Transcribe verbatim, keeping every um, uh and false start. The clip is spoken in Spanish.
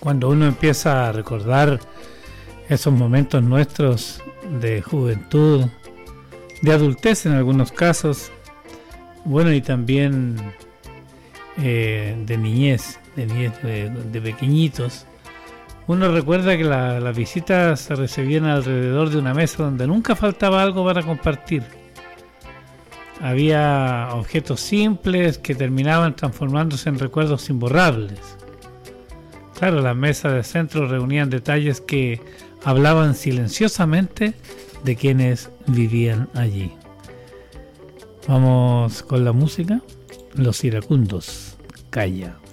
Cuando uno empieza a recordar esos momentos nuestros de juventud, de adultez en algunos casos, bueno, y también eh, de niñez, de niñez de, de pequeñitos, uno recuerda que la, las visitas se recibían alrededor de una mesa donde nunca faltaba algo para compartir. Había objetos simples que terminaban transformándose en recuerdos imborrables. Claro, las mesas de centro reunían detalles que hablaban silenciosamente de quienes vivían allí. Vamos con la música. Los iracundos, Calla.